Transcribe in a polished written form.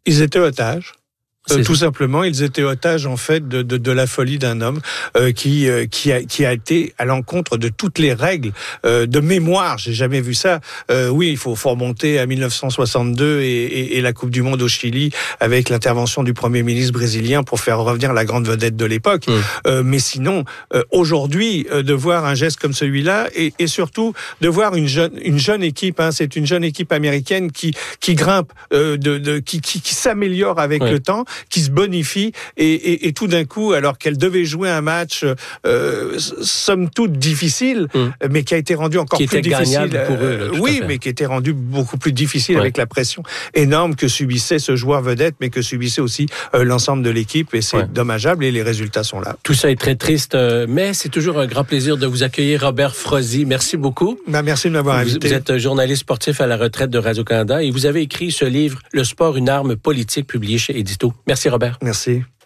Ils étaient otages. Tout simplement, ils étaient otages en fait de la folie d'un homme qui a été à l'encontre de toutes les règles de mémoire. J'ai jamais vu ça. Oui, il faut remonter à 1962 et la Coupe du Monde au Chili avec l'intervention du Premier ministre brésilien pour faire revenir la grande vedette de l'époque. Mais sinon, aujourd'hui, de voir un geste comme celui-là et surtout de voir une jeune équipe. C'est une jeune équipe américaine qui grimpe, qui s'améliore avec le temps, qui se bonifie et tout d'un coup, alors qu'elle devait jouer un match somme toute difficile, mais qui a été rendu encore plus difficile pour eux, oui, mais qui était rendu beaucoup plus difficile avec la pression énorme que subissait ce joueur vedette, mais que subissait aussi l'ensemble de l'équipe, et c'est dommageable, et les résultats sont là. Tout ça est très triste, mais c'est toujours un grand plaisir de vous accueillir, Robert Frozy. Merci beaucoup. Merci de m'avoir invité. Vous êtes journaliste sportif à la retraite de Radio-Canada et vous avez écrit ce livre, Le sport, une arme politique, publié chez Édito. Merci, Robert. Merci.